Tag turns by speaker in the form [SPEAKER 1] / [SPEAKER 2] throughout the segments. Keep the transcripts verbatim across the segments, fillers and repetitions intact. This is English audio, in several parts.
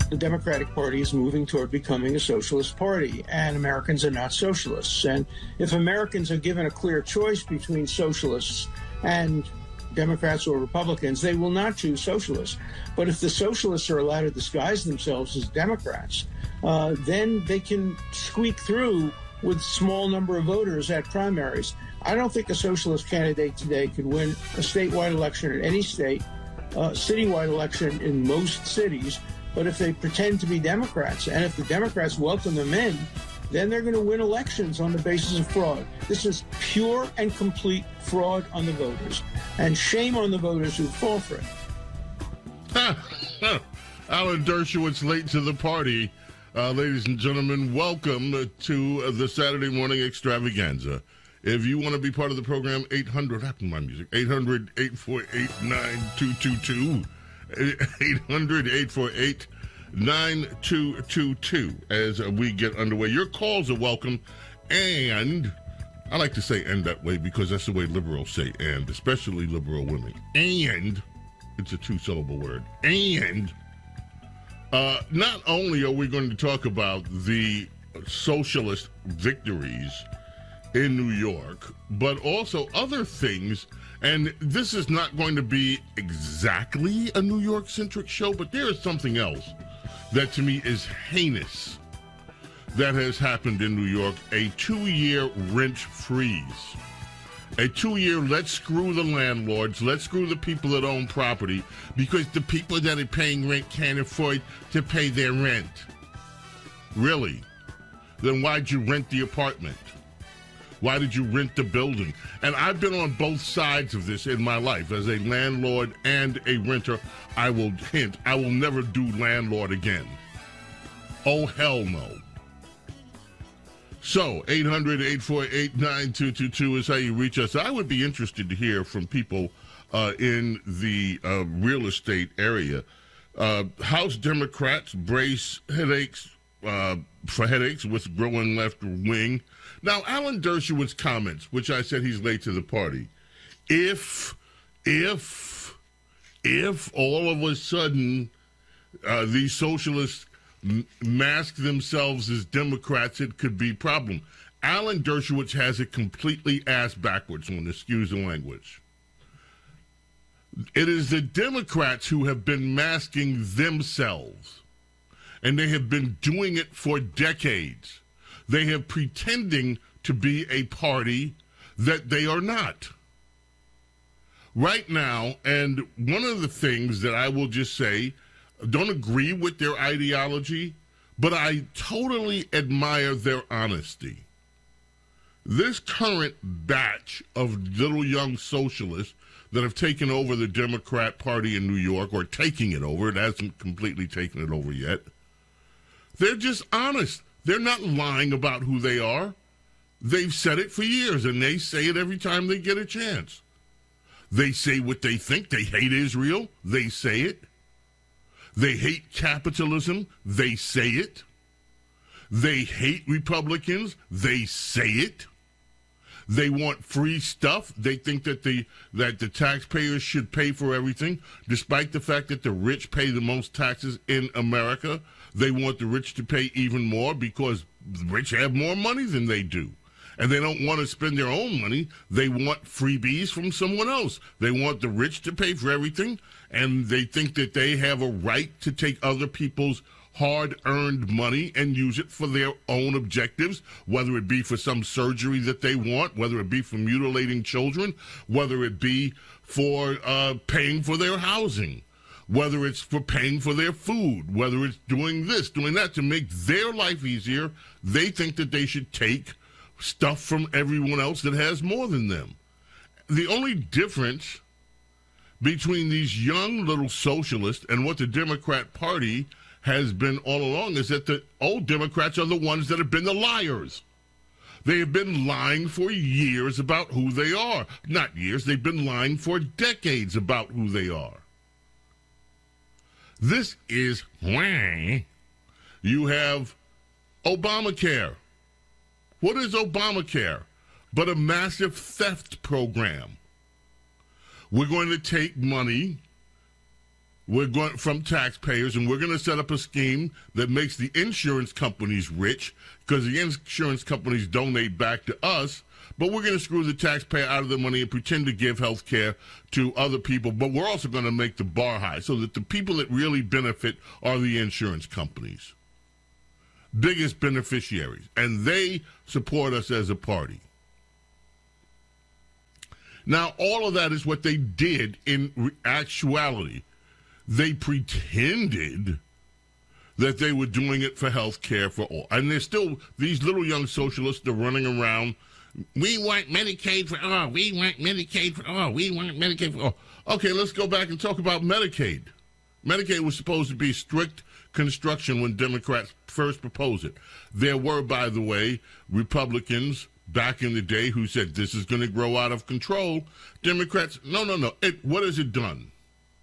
[SPEAKER 1] the Democratic Party is moving toward becoming a socialist party, and Americans are not socialists. And if Americans are given a clear choice between socialists and Democrats or Republicans, they will not choose socialists. But if the socialists are allowed to disguise themselves as Democrats, uh, then they can squeak through with small number of voters at primaries. I don't think a socialist candidate today could win a statewide election in any state, a citywide election in most cities. But if they pretend to be Democrats, and if the Democrats welcome them in, then they're going to win elections on the basis of fraud. This is pure and complete fraud on the voters. And shame on the voters who fall for it.
[SPEAKER 2] Alan Dershowitz, late to the party. Uh, ladies and gentlemen, welcome to the Saturday morning extravaganza. If you want to be part of the program, eight hundred, happen my music, eight hundred, eight four eight, nine two two two, eight hundred, eight four eight, nine two two two, as we get underway. Your calls are welcome, and I like to say "and" that way because that's the way liberals say "and," especially liberal women. And it's a two-syllable word. And uh, not only are we going to talk about the socialist victories in New York, but also other things. And this is not going to be exactly a New York-centric show, but there is something else that to me is heinous that has happened in New York. A two-year rent freeze. A two-year let's screw the landlords, let's screw the people that own property, because the people that are paying rent can't afford to pay their rent. Really? Then why'd you rent the apartment? Why did you rent the building? And I've been on both sides of this in my life. As a landlord and a renter, I will hint, I will never do landlord again. Oh, hell no. So, eight hundred, eight four eight, nine two two two is how you reach us. I would be interested to hear from people uh, in the uh, real estate area. Uh, House Democrats brace headaches uh, for headaches with growing left wing. Now, Alan Dershowitz's comments, which I said he's late to the party, if, if, if all of a sudden uh, these socialists m- mask themselves as Democrats, it could be a problem. Alan Dershowitz has it completely ass backwards on, excuse the language. It is the Democrats who have been masking themselves, and they have been doing it for decades. They have pretending to be a party that they are not. Right now, and one of the things that I will just say, don't agree with their ideology, but I totally admire their honesty. This current batch of little young socialists that have taken over the Democrat Party in New York, or taking it over, it hasn't completely taken it over yet, they're just honest. They're not lying about who they are. They've said it for years, and they say it every time they get a chance. They say what they think. They hate Israel. They say it. They hate capitalism. They say it. They hate Republicans. They say it. They want free stuff. They think that the that the taxpayers should pay for everything, despite the fact that the rich pay the most taxes in America. They want the rich to pay even more because the rich have more money than they do. And they don't want to spend their own money. They want freebies from someone else. They want the rich to pay for everything, and they think that they have a right to take other people's hard-earned money and use it for their own objectives, whether it be for some surgery that they want, whether it be for mutilating children, whether it be for uh, paying for their housing, whether it's for paying for their food, whether it's doing this, doing that to make their life easier. They think that they should take stuff from everyone else that has more than them. The only difference between these young little socialists and what the Democrat Party has been all along is that the old Democrats are the ones that have been the liars. They have been lying for years about who they are. Not years, they've been lying for decades about who they are. This is why you have Obamacare. What is Obamacare but a massive theft program? We're going to take money. We're going from taxpayers, and we're going to set up a scheme that makes the insurance companies rich because the insurance companies donate back to us. But we're going to screw the taxpayer out of the money and pretend to give health care to other people. But we're also going to make the bar high so that the people that really benefit are the insurance companies. Biggest beneficiaries. And they support us as a party. Now, all of that is what they did in actuality. They pretended that they were doing it for health care for all. And there's still these little young socialists that are running around. We want Medicaid for all. We want Medicaid for all. We want Medicaid for all. Okay, let's go back and talk about Medicaid. Medicaid was supposed to be strict construction when Democrats first proposed it. There were, by the way, Republicans back in the day who said this is going to grow out of control. Democrats, no, no, no. It, what has it done?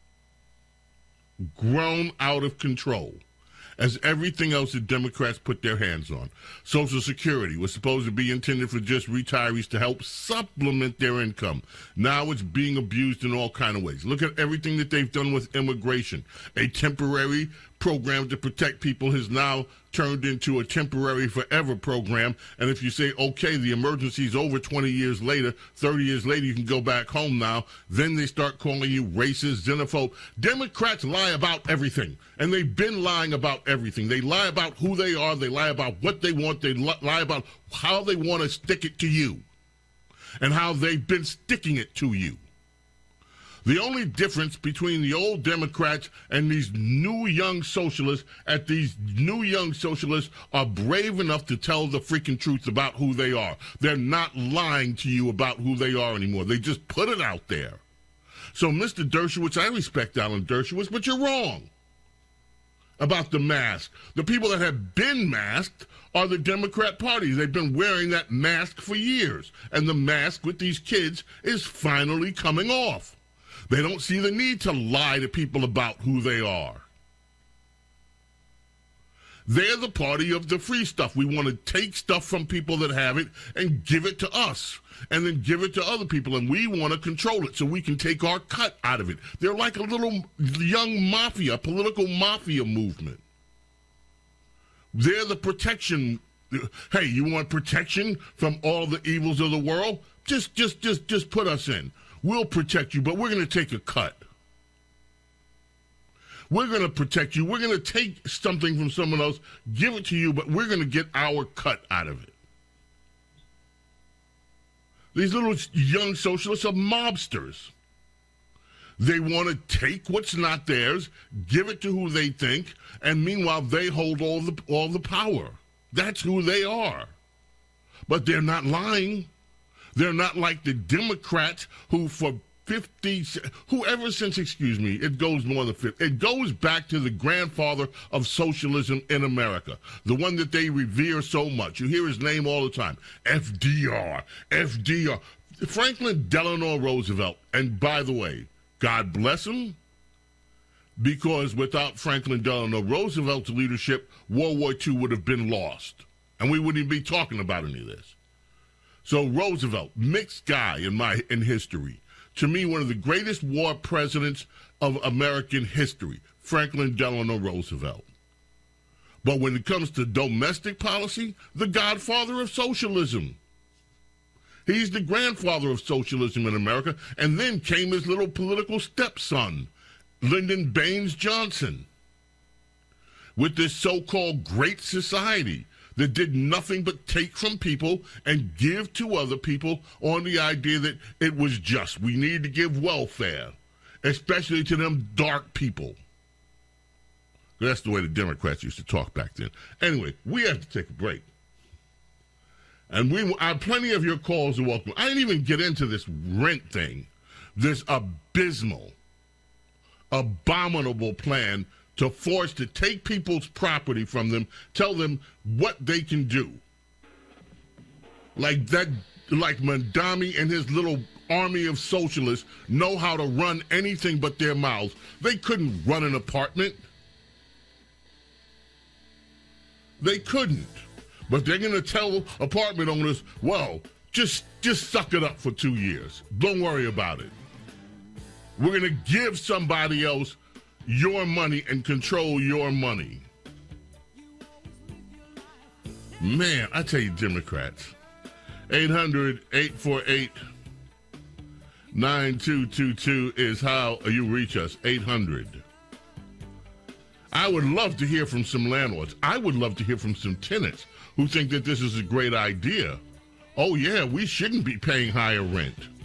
[SPEAKER 2] Grown out of control. As everything else that Democrats put their hands on. Social Security was supposed to be intended for just retirees to help supplement their income. Now it's being abused in all kinds of ways. Look at everything that they've done with immigration. A temporary program to protect people has now turned into a temporary forever program. And if you say, okay, the emergency's over twenty years later, thirty years later, you can go back home now, then they start calling you racist, xenophobe. Democrats lie about everything. And they've been lying about everything. They lie about who they are. They lie about what they want. They lie about how they want to stick it to you and how they've been sticking it to you. The only difference between the old Democrats and these new young socialists, at these new young socialists are brave enough to tell the freaking truth about who they are. They're not lying to you about who they are anymore. They just put it out there. So, Mister Dershowitz, I respect Alan Dershowitz, but you're wrong about the mask. The people that have been masked are the Democrat Party. They've been wearing that mask for years. And the mask with these kids is finally coming off. They don't see the need to lie to people about who they are. They're the party of the free stuff. We want to take stuff from people that have it and give it to us and then give it to other people. And we want to control it so we can take our cut out of it. They're like a little young mafia, political mafia movement. They're the protection. Hey, you want protection from all the evils of the world? Just, just, just, just put us in. We'll protect you, but we're going to take a cut. We're going to protect you. We're going to take something from someone else, give it to you, but we're going to get our cut out of it. These little young socialists are mobsters. They want to take what's not theirs, give it to who they think, and meanwhile they hold all the all the power. That's who they are. But they're not lying. They're not like the Democrats who for fifty, whoever since, excuse me, it goes more than fifty. It goes back to the grandfather of socialism in America, the one that they revere so much. You hear his name all the time, F D R, F D R. Franklin Delano Roosevelt. And by the way, God bless him, because without Franklin Delano Roosevelt's leadership, World War Two would have been lost. And we wouldn't even be talking about any of this. So Roosevelt, mixed guy in my in history. To me, one of the greatest war presidents of American history, Franklin Delano Roosevelt. But when it comes to domestic policy, the godfather of socialism. He's the grandfather of socialism in America. And then came his little political stepson, Lyndon Baines Johnson, with this so-called Great Society that did nothing but take from people and give to other people on the idea that it was just. We need to give welfare, especially to them dark people. That's the way the Democrats used to talk back then. Anyway, we have to take a break. And we, uh, plenty of your calls are welcome. I didn't even get into this rent thing, this abysmal, abominable plan to force to take people's property from them, tell them what they can do. Like that, like Mandami and his little army of socialists know how to run anything but their mouths. They couldn't run an apartment. They couldn't. But they're going to tell apartment owners, well, just, just suck it up for two years. Don't worry about it. We're going to give somebody else your money and control your money. Man, I tell you, Democrats. eight hundred, eight four eight, nine two two two is how you reach us, eight hundred. I would love to hear from some landlords. I would love to hear from some tenants who think that this is a great idea. Oh, yeah, we shouldn't be paying higher rent.